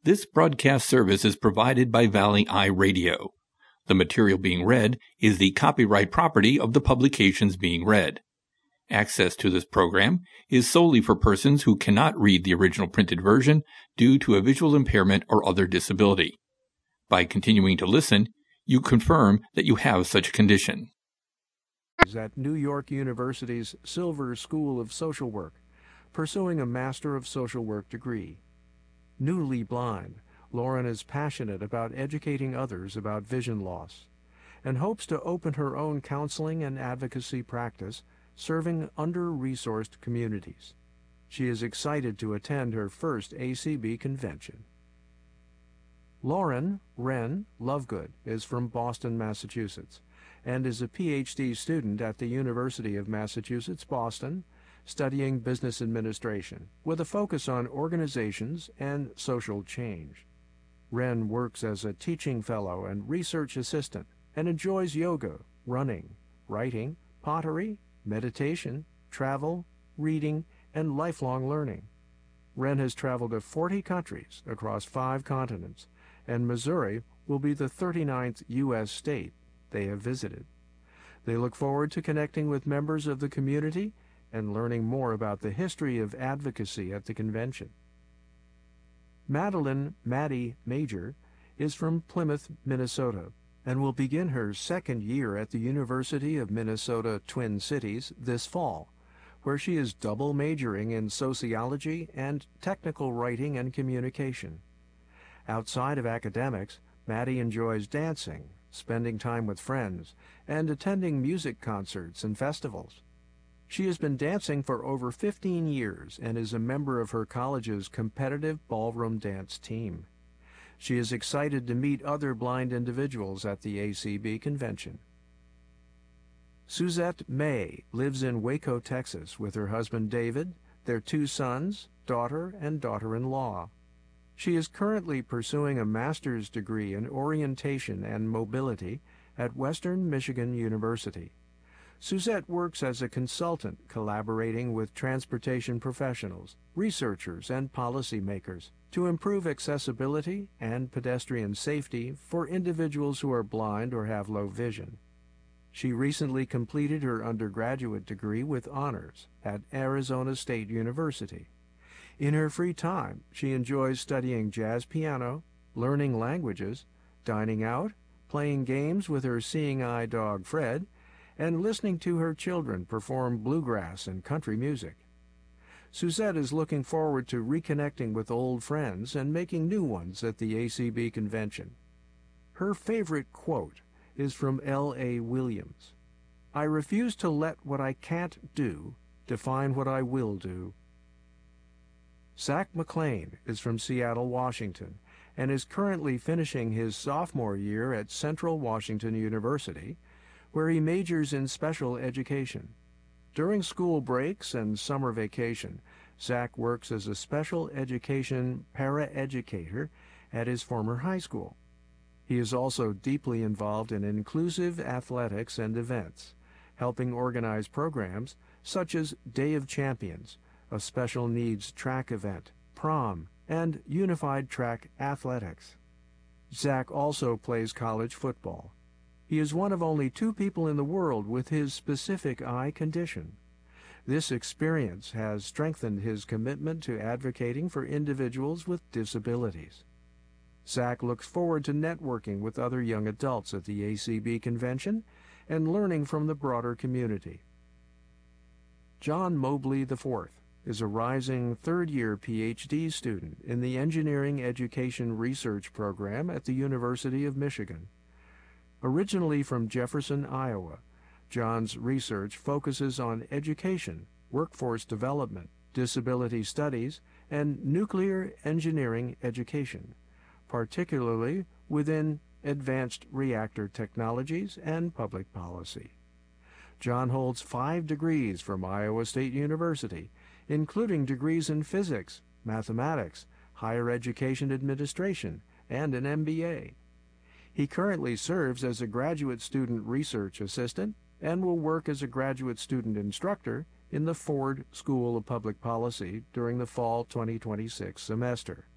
This broadcast service is provided by Valley Eye Radio. The material being read is the copyright property of the publications being read. Access to this program is solely for persons who cannot read the original printed version due to a visual impairment or other disability. By continuing to listen, you confirm that you have such a condition. At New York University's Silver School of Social Work, pursuing a Master of Social Work degree. Newly blind, Lauren is passionate about educating others about vision loss and hopes to open her own counseling and advocacy practice serving under-resourced communities. She is excited to attend her first ACB convention. Lauren Wren Lovegood is from Boston, Massachusetts, and is a PhD student at the University of Massachusetts, Boston, studying business administration, with a focus on organizations and social change. Wren works as a teaching fellow and research assistant and enjoys yoga, running, writing, pottery, meditation, travel, reading, and lifelong learning. Wren has traveled to 40 countries across 5 continents, and Missouri will be the 39th U.S. state they have visited. They look forward to connecting with members of the community and learning more about the history of advocacy at the convention. Madeline Maddie Major is from Plymouth, Minnesota, and will begin her second year at the University of Minnesota Twin Cities this fall, where she is double majoring in sociology and technical writing and communication. Outside of academics, Maddie enjoys dancing, spending time with friends, and attending music concerts and festivals. She has been dancing for over 15 years and is a member of her college's competitive ballroom dance team. She is excited to meet other blind individuals at the ACB convention. Suzette May lives in Waco, Texas, with her husband David, their 2 sons, daughter, and daughter-in-law. She is currently pursuing a master's degree in orientation and mobility at Western Michigan University. Suzette works as a consultant collaborating with transportation professionals, researchers, and policymakers to improve accessibility and pedestrian safety for individuals who are blind or have low vision. She recently completed her undergraduate degree with honors at Arizona State University. In her free time, she enjoys studying jazz piano, learning languages, dining out, playing games with her seeing eye dog Fred, and listening to her children perform bluegrass and country music. Suzette is looking forward to reconnecting with old friends and making new ones at the ACB convention. Her favorite quote is from L.A. Williams. "I refuse to let what I can't do define what I will do." Zach McLean is from Seattle, Washington, and is currently finishing his sophomore year at Central Washington University, where he majors in special education. During school breaks and summer vacation, Zach works as a special education paraeducator at his former high school. He is also deeply involved in inclusive athletics and events, helping organize programs such as Day of Champions, a special needs track event, prom, and unified track athletics. Zach also plays college football. He is one of only 2 people in the world with his specific eye condition. This experience has strengthened his commitment to advocating for individuals with disabilities. Zach looks forward to networking with other young adults at the ACB convention and learning from the broader community. John Mobley IV is a rising third-year PhD student in the Engineering Education Research Program at the University of Michigan. Originally from Jefferson, Iowa, John's research focuses on education, workforce development, disability studies, and nuclear engineering education, particularly within advanced reactor technologies and public policy. John holds 5 degrees from Iowa State University, including degrees in physics, mathematics, higher education administration, and an MBA. He currently serves as a graduate student research assistant and will work as a graduate student instructor in the Ford School of Public Policy during the fall 2026 semester.